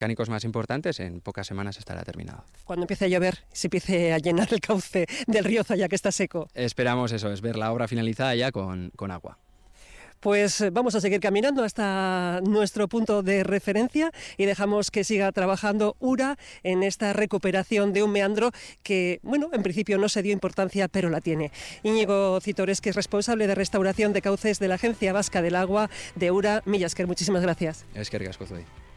mecánicos más importantes, en pocas semanas estará terminado. Cuando empiece a llover, se empiece a llenar el cauce del río Zaya, que está seco. Esperamos eso, es ver la obra finalizada ya con agua. Pues vamos a seguir caminando hasta nuestro punto de referencia y dejamos que siga trabajando URA en esta recuperación de un meandro que, bueno, en principio no se dio importancia, pero la tiene. Íñigo Citores, que es responsable de restauración de cauces de la Agencia Vasca del Agua de URA, mila esker, muchísimas gracias. Eskerrik asko zuei.